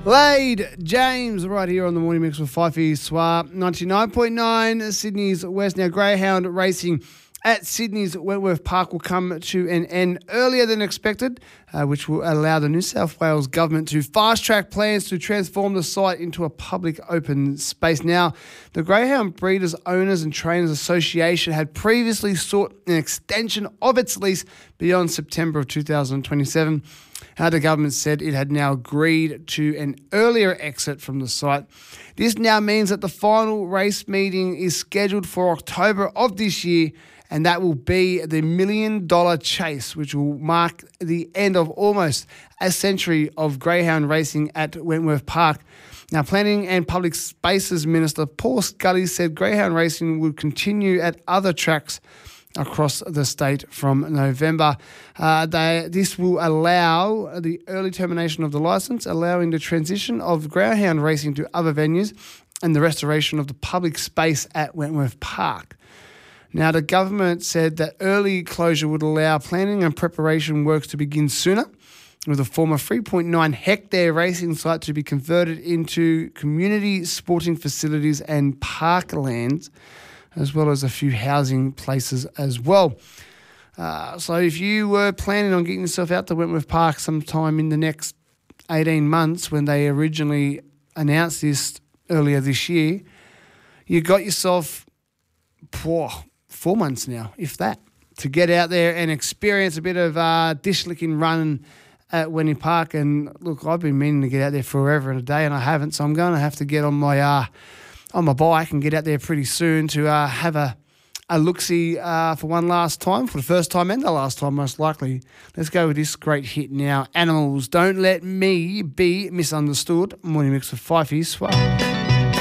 Lade James right here on the Morning Mix with Fifey Swar 99.9 Sydney's West. Now, Greyhound racing at Sydney's Wentworth Park will come to an end earlier than expected, which will allow the New South Wales government to fast-track plans to transform the site into a public open space. Now, the Greyhound Breeders, Owners and Trainers Association had previously sought an extension of its lease beyond September of 2027. The government said it had now agreed to an earlier exit from the site. This now means that the final race meeting is scheduled for October of this year, and that will be the $1 Million Chase, which will mark the end of almost a century of greyhound racing at Wentworth Park. Now, Planning and Public Spaces Minister Paul Scully said greyhound racing would continue at other tracks across the state from November. This will allow the early termination of the licence, allowing the transition of greyhound racing to other venues and the restoration of the public space at Wentworth Park. Now, the government said that early closure would allow planning and preparation works to begin sooner, with a former 3.9 hectare racing site to be converted into community sporting facilities and parklands, as well as a few housing places as well. So if you were planning on getting yourself out to Wentworth Park sometime in the next 18 months, when they originally announced this earlier this year, you got yourself 4 months now, if that, to get out there and experience a bit of dish-licking running at Wendy Park. And look, I've been meaning to get out there forever and a day, and I haven't, so I'm going to have to get on my bike and get out there pretty soon to have a look-see for one last time, for the first time and the last time most likely. Let's go with this great hit now. Animals, Don't Let Me Be Misunderstood. Morning Mix with Fifey Swar.